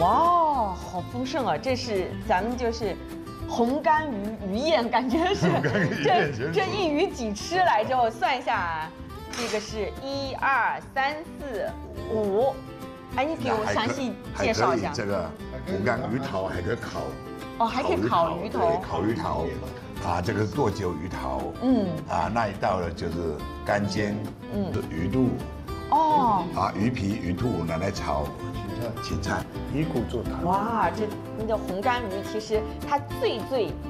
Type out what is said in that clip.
哇，好丰盛啊！这是咱们就是红干鱼宴，感觉是这一鱼几吃来着？我算一下啊，这个是1、2、3、4、5。哎，你给我详细介绍一下。 这个红干鱼头还可以烤。 哦，还可以烤鱼头。 烤鱼头。啊，这个是剁酒鱼头。啊，那一道呢就是干煎的鱼肚。哦。啊，鱼皮、鱼肚拿来炒芹菜，鱼骨做汤。 哇，这红干鱼其实它最